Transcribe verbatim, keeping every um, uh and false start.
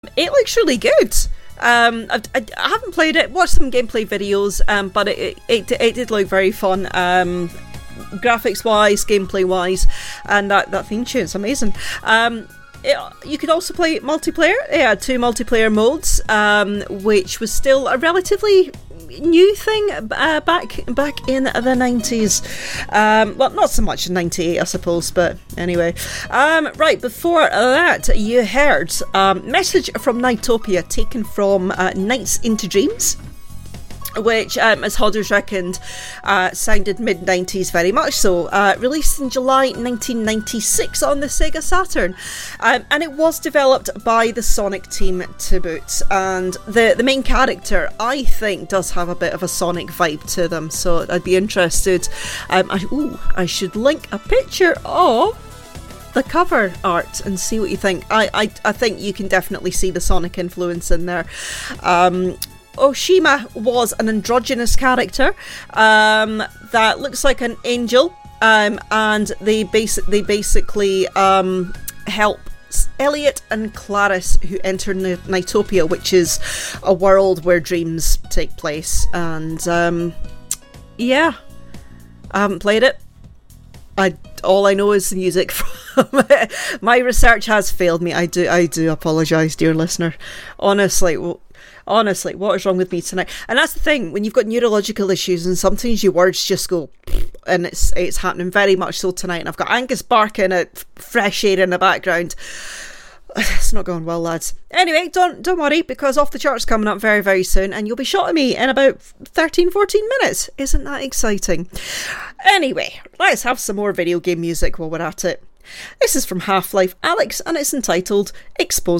It looks really good. Um, I, I, I haven't played it, watched some gameplay videos, um, but it, it it did look very fun, um, graphics wise, gameplay wise, and that, that theme tune's amazing. Um, it, you could also play multiplayer. It had two multiplayer modes, um, which was still a relatively new thing uh, back back in the nineties. Um, well, not so much in ninety-eight, I suppose, but anyway. Um, right, before that, you heard um, Message from Nightopia, taken from uh, Nights into Dreams, which, um, as Hodders reckoned, uh, sounded mid nineties very much so. Uh, released in July nineteen ninety-six on the Sega Saturn. Um, and it was developed by the Sonic team to boot. And the, the main character, I think, does have a bit of a Sonic vibe to them. So I'd be interested. Um, I, ooh, I should link a picture of the cover art and see what you think. I, I, I think you can definitely see the Sonic influence in there. Um... Oshima was an androgynous character um, that looks like an angel, um, and they, basi- they basically um, help Elliot and Claris, who enter N- Nightopia, which is a world where dreams take place. And um, yeah, I haven't played it. I all I know is the music from it. My research has failed me. I do I do apologise, dear listener. Honestly. Well, Honestly, what is wrong with me tonight? And that's the thing, when you've got neurological issues and sometimes your words just go, and it's it's happening very much so tonight, and I've got Angus barking at fresh air in the background. It's not going well, lads. Anyway, don't don't worry, because Off the Chart's coming up very, very soon, and you'll be shot at me in about thirteen, fourteen minutes. Isn't that exciting? Anyway, let's have some more video game music while we're at it. This is from Half-Life Alyx, and it's entitled Exposed